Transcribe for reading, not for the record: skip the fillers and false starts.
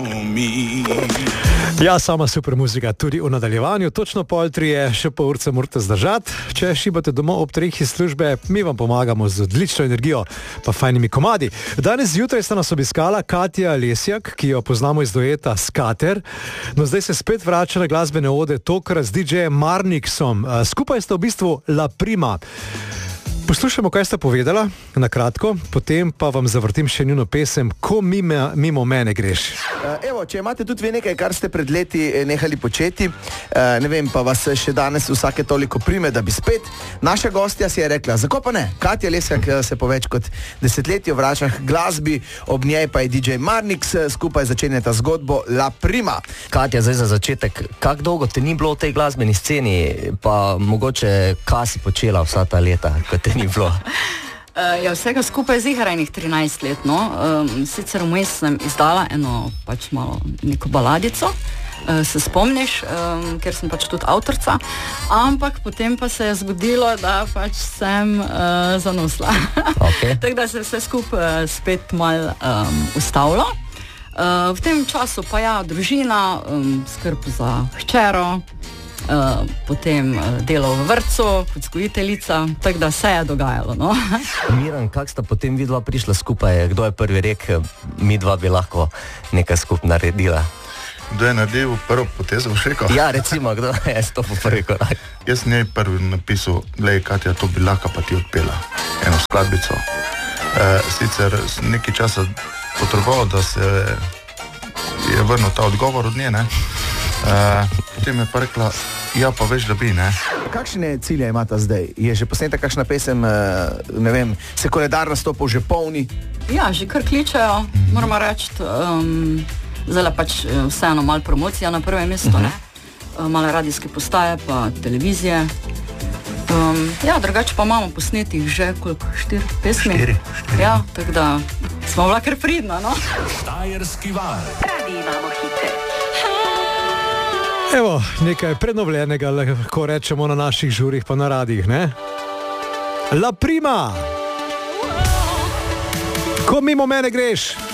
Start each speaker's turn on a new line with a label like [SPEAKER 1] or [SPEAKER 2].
[SPEAKER 1] Ja, sama super muzika, tudi v nadaljevanju, točno pol 3, še pol urce morate zdržati. Če šibate domov ob 3 iz službe, mi vam pomagamo z odlično energijo, pa fajnimi komadi. Danes zjutraj sta nas obiskala Katja Lesjak, ki jo poznamo iz dueta Skater. No, zdaj se spet vrača na glasbene ode, tokrat z DJ-jem Marniksom. Skupaj sta v bistvu La Prima. Poslušamo, kaj sta povedala, na kratko, potem pa vam zavrtim še njuno pesem Ko mimo mene greš.
[SPEAKER 2] Evo, če imate tudi vi nekaj, kar ste pred leti nehali početi, ne vem, pa vas še danes vsake toliko prime, da bi spet. Naša gostja si je rekla, zakaj pa ne? Katja Lesjak se po več kot desetletju vrača k glasbi, ob njej pa je DJ Marniks, skupaj začenjata zgodbo La Prima.
[SPEAKER 3] Katja, zdaj za začetek, kako dolgo te ni bilo v tej glasbeni sceni, pa mogoče kaj si počela vsa ta leta, ko te ni bilo?
[SPEAKER 4] Ja, vsega skupaj zihranih 13 let, no. Sicer vmes sem izdala eno pač malo neko baladico, se spomniš, ker sem pač tudi avtorica, ampak potem pa se je zgodilo, da pač sem zanosla.
[SPEAKER 3] Okay.
[SPEAKER 4] Tako da se je vse skupaj spet malo ustavilo. V tem času pa ja, družina, skrb za hčero, potem delo v vrtcu kot vzgojiteljica, tako da se je dogajalo, no.
[SPEAKER 3] Miran, kako sta potem vidva prišla skupaj? Kdo je prvi rekel, mi dva bi lahko nekaj skupaj naredila?
[SPEAKER 5] Kdo je naredil prvo potezo v šeko?
[SPEAKER 3] Ja, recimo, kdo je stopil prvi korak?
[SPEAKER 5] Jaz njej prvi napisal, glej, Katja, to bi lahko pa ti odpela eno skladbico. Sicer nekaj časa potreboval, da se je vrnil ta odgovor od nje, ne? Potem je pa rekla, ja pa veš, da bi, ne.
[SPEAKER 2] Kakšne cilje imata zdaj? Je že posneta kakšna pesem, ne vem, se koledar nastopov že polni?
[SPEAKER 4] Ja, že kar kličejo, moramo reči, zdaj pač vseeno malo promocija na prvem mestu, ne. Malo radijske postaje, pa televizije. Ja, drugače pa imamo posnetih že koliko, 4 pesmi?
[SPEAKER 5] 4.
[SPEAKER 4] Ja, tako da smo bila kar pridna, no.
[SPEAKER 6] Štajerski val.
[SPEAKER 7] Radi imamo hite.
[SPEAKER 1] Evo, nekaj prenovljenega, lahko rečemo na naših žurih pa na radijih, ne? La Prima! Ko mimo mene greš!